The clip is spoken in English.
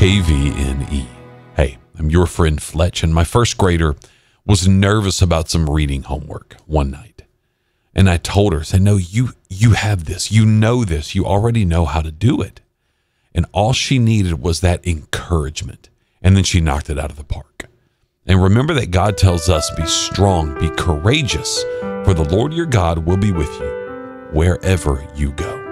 KVNE. Hey, I'm your friend Fletch, and my first grader was nervous about some reading homework one night. And I told her, I said, no, you have this. You know this. You already know how to do it. And all she needed was that encouragement. And then she knocked it out of the park. And remember that God tells us, be strong, be courageous, for the Lord your God will be with you wherever you go.